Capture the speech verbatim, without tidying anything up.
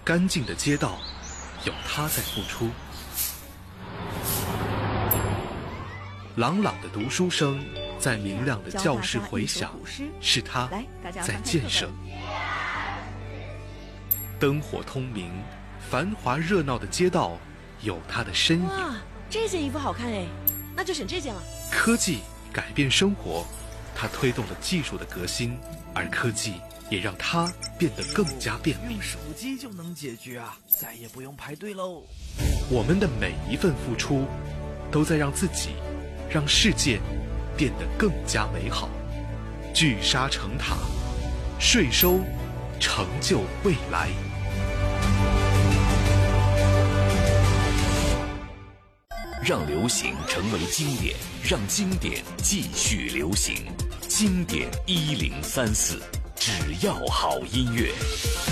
干净的街道，有他在付出；朗朗的读书声在明亮的教室回响，是他在建设。灯火通明，繁华热闹的街道有他的身影。 哇，这件衣服好看哎，那就选这件了。 科技改变生活，它推动了技术的革新，而科技也让它变得更加便利。 用手机就能解决啊，再也不用排队喽。 我们的每一份付出，都在让自己、让世界变得更加美好。聚沙成塔，税收成就未来。 让流行成为经典，让经典继续流行。经典一零三四，只要好音乐。